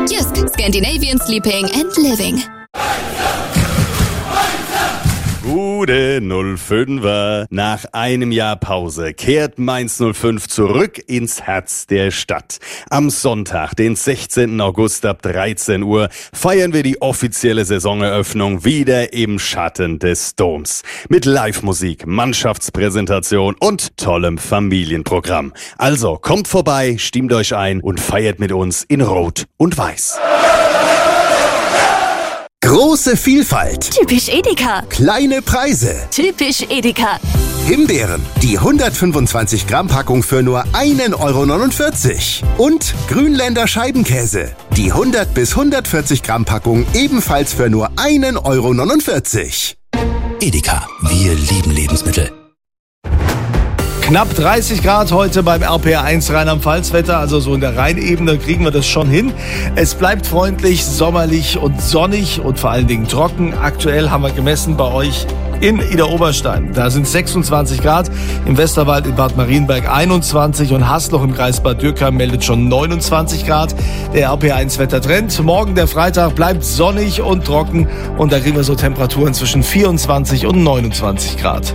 Jysk, Scandinavian Sleeping and Living. Gute 05er. Nach einem Jahr Pause kehrt Mainz 05 zurück ins Herz der Stadt. Am Sonntag, den 16. August ab 13 Uhr, feiern wir die offizielle Saisoneröffnung wieder im Schatten des Doms. Mit Live-Musik, Mannschaftspräsentation und tollem Familienprogramm. Also kommt vorbei, stimmt euch ein und feiert mit uns in Rot und Weiß. Große Vielfalt. Typisch Edeka. Kleine Preise. Typisch Edeka. Himbeeren, die 125 Gramm Packung für nur 1,49 €. Und Grünländer Scheibenkäse, die 100 bis 140 Gramm Packung ebenfalls für nur 1,49 €. Edeka, wir lieben Lebensmittel. Knapp 30 Grad heute beim RPR1 Rheinland-Pfalz-Wetter, also so in der Rheinebene kriegen wir das schon hin. Es bleibt freundlich, sommerlich und sonnig und vor allen Dingen trocken. Aktuell haben wir gemessen bei euch in Idar-Oberstein. Da sind 26 Grad, im Westerwald in Bad Marienberg 21 und Hasloch im Kreis Bad Dürkheim meldet schon 29 Grad. Der RPR1-Wettertrend. Morgen, der Freitag, bleibt sonnig und trocken und da kriegen wir so Temperaturen zwischen 24 und 29 Grad.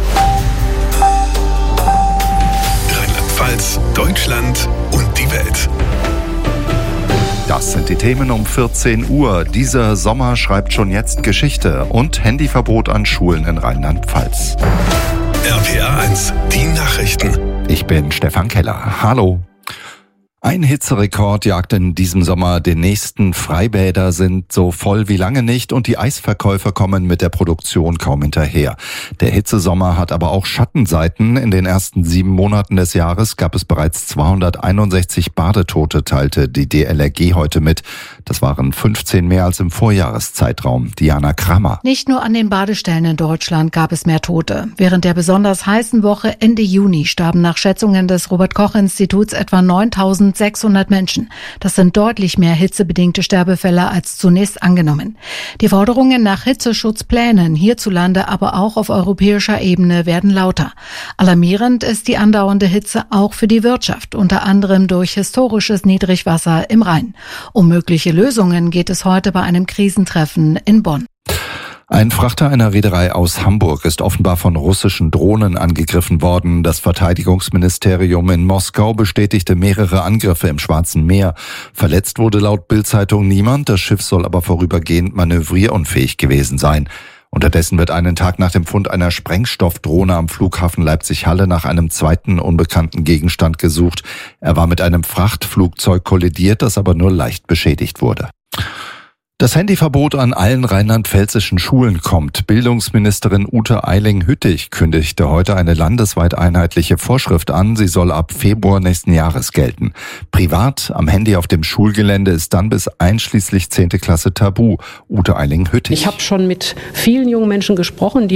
Deutschland und die Welt. Das sind die Themen um 14 Uhr. Dieser Sommer schreibt schon jetzt Geschichte und Handyverbot an Schulen in Rheinland-Pfalz. RPR1, die Nachrichten. Ich bin Stefan Keller. Hallo. Ein Hitzerekord jagt in diesem Sommer den nächsten. Freibäder sind so voll wie lange nicht und die Eisverkäufer kommen mit der Produktion kaum hinterher. Der Hitzesommer hat aber auch Schattenseiten. In den ersten 7 Monaten des Jahres gab es bereits 261 Badetote, teilte die DLRG heute mit. Das waren 15 mehr als im Vorjahreszeitraum. Diana Krammer. Nicht nur an den Badestellen in Deutschland gab es mehr Tote. Während der besonders heißen Woche Ende Juni starben nach Schätzungen des Robert-Koch-Instituts etwa 9.600 Menschen. Das sind deutlich mehr hitzebedingte Sterbefälle als zunächst angenommen. Die Forderungen nach Hitzeschutzplänen hierzulande, aber auch auf europäischer Ebene werden lauter. Alarmierend ist die andauernde Hitze auch für die Wirtschaft, unter anderem durch historisches Niedrigwasser im Rhein. Um mögliche Lösungen geht es heute bei einem Krisentreffen in Bonn. Ein Frachter einer Reederei aus Hamburg ist offenbar von russischen Drohnen angegriffen worden. Das Verteidigungsministerium in Moskau bestätigte mehrere Angriffe im Schwarzen Meer. Verletzt wurde laut Bild-Zeitung niemand, das Schiff soll aber vorübergehend manövrierunfähig gewesen sein. Unterdessen wird einen Tag nach dem Fund einer Sprengstoffdrohne am Flughafen Leipzig-Halle nach einem zweiten unbekannten Gegenstand gesucht. Er war mit einem Frachtflugzeug kollidiert, das aber nur leicht beschädigt wurde. Das Handyverbot an allen rheinland-pfälzischen Schulen kommt. Bildungsministerin Ute Eiling-Hüttich kündigte heute eine landesweit einheitliche Vorschrift an. Sie soll ab Februar nächsten Jahres gelten. Privat am Handy auf dem Schulgelände ist dann bis einschließlich 10. Klasse tabu. Ute Eiling-Hüttich. Ich habe schon mit vielen jungen Menschen gesprochen, die